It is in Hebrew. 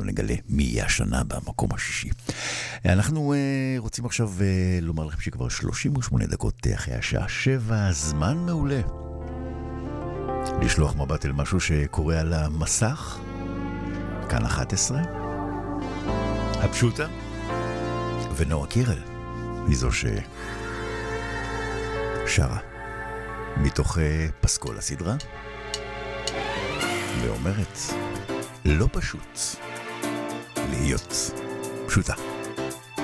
נגלה מי יהיה השנה במקום השישי. אנחנו רוצים עכשיו לומר לכם שכבר 38 דקות אחרי השעה 7, זמן מעולה לשלוח מבט אל משהו שקורה על המסך. כאן 11 הפשוטה, ונועה קירל היא זו ששרה מתוך פסקול הסדרה ואומרת לא פשוט להיות פשוטה.